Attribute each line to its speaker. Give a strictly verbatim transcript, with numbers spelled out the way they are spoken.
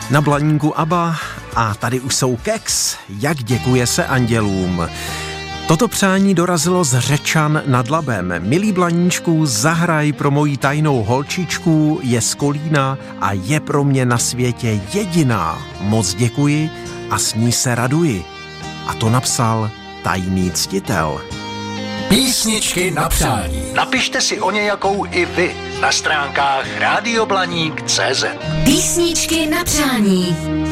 Speaker 1: Na Blaníku ABBA a tady už jsou Keks, jak děkuje se andělům. Toto přání dorazilo z Řečan nad Labem. Milý Blaníčku, zahraj pro moji tajnou holčičku, je z Kolína a je pro mě na světě jediná. Moc děkuji a s ní se raduji. A to napsal tajný ctitel.
Speaker 2: Písničky na přání. Napište si o nějakou i vy na stránkách rádio blaník tečka cé zet.
Speaker 3: Písničky na přání.